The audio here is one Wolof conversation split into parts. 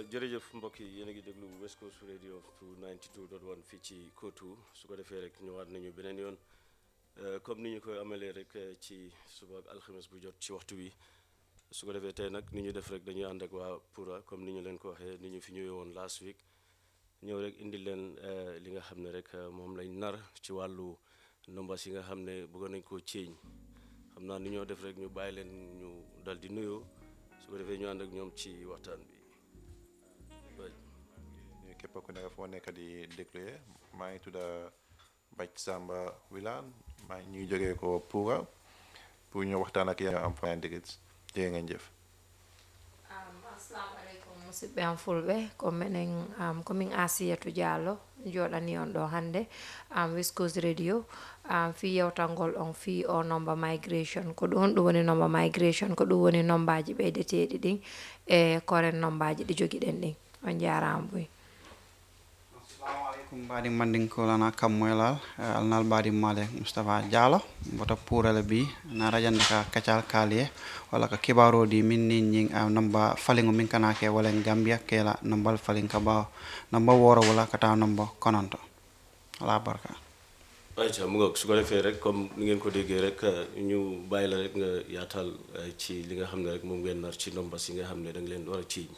jërëjëf mbokk yi yéen a ngi déglu West Coast Radio 92.1 fii ci Kotu su ko defee rek ñëwaat nañu beneen yoon comme ni ñu koy amalee rek ci suba ak alxames bu jot ci waxtu wi su ko defee tey nag ni ñu def rek dañuy ànd ak waa Pura comme ni ñu leen ko waxee ni ñu fi ñëwee woon last week ñëw rek indi leen li nga xam ne rek moom lañ nar ci wàllu numbers yi nga xam ne bëggoon nañ koo ceeñ xam naa ni ñoo def rek ñu bàyyi leen ñu dal di nuyoo su ko defee ñu ànd ak ñoom ci waxtaan bi. képp ku nekk foo nekk di déglu maa ngi tudda Baj Samba Wilane maa ngi ñuy jógee ko Pura pour ñu waxtaan ak yéen am fine tickets jërë ngeen jëf. Assalamu alaikum musidɓe am fulɓe ko minen komin Asiyatu Diallo joɗani on ɗo hannde West Coast Radio fi yewtangol on fi o nomba migration ko ɗum woni nomba migration ko ɗum woni nombaji ɓeydeteɗi ɗin e koren nombaji ɗi jogiɗen ɗin on jarama boy. Assalamualaikum badi mandinkolana kammoylal alnal badi male Mustafa Diallo bota purale bi na rajande ka kacal kaliye wala ka kibaro di min ni nying namba falingo min kanake wala Gambia kela nambal falin ka ba namba woro wala kata namba kononto ala barka ayca mu ngoog su ko defee rek comme ni ngeen ko déggee rek ñu bàyyi la rek nga yaatal ci li nga xam ne rek moom ngeen nar ci nombas yi nga xam ne da nga leen war a ciiñ.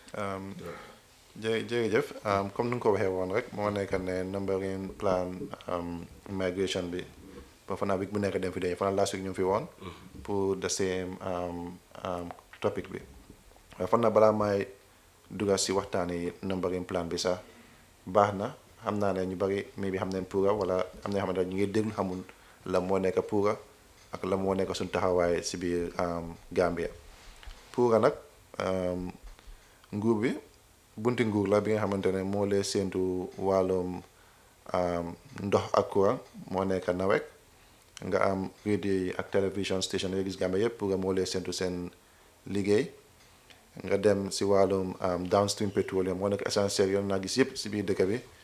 jërëjëf comme ni nga ko waxee woon rek moo nekk ne numbering plan migration bi ba fanaa week bu nekk dem fi dañu fanaa last week ñu fi woon pour the same topic bi waaye fan na balaa may dugal si waxtaani numbering plan bi sax baax na xam naa ne ñu bari mais bi xam nañ Pura wala am na yoo xamante ne ñu ngi déglu xamul la moo nekk Pura ak la moo nekk suñu taxawaay si biir Gambia Pura nag nguur bi bunti nguur la bi nga xamante ne moo lee séentu wàllum ndox ak courant moo nekk nawek nga am radio yi ak television station yi gis Gambia yëpp Pura moo lee séentu seen liggéey nga dem si wàllum downstream petroleum moo nekk essentiel yoon naa gis yëpp si biir dëkk bi